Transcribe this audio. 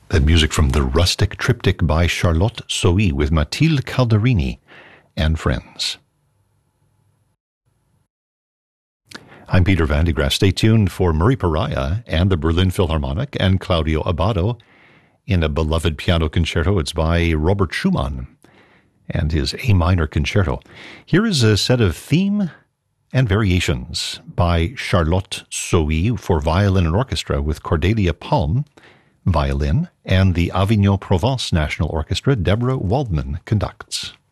The music from the Rustic Triptych by Charlotte Sohi with Mathilde Calderini and Friends. I'm Peter Van de Graaf. Stay tuned for Murray Pariah and the Berlin Philharmonic and Claudio Abbado in a beloved piano concerto. It's by Robert Schumann and his A minor concerto. Here is a set of theme and variations by Charlotte Sohi for violin and orchestra with Cordelia Palm, violin, and the Avignon Provence National Orchestra. Deborah Waldman conducts.